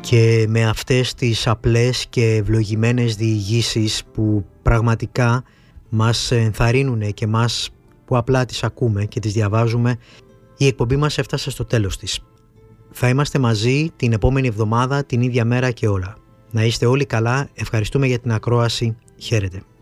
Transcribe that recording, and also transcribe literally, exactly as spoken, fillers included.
Και με αυτές τις απλές και ευλογημένες διηγήσεις που πραγματικά μας ενθαρρύνουν και μας που απλά τις ακούμε και τις διαβάζουμε, η εκπομπή μας έφτασε στο τέλος της. Θα είμαστε μαζί την επόμενη εβδομάδα, την ίδια μέρα και ώρα. Να είστε όλοι καλά, ευχαριστούμε για την ακρόαση, χαίρετε.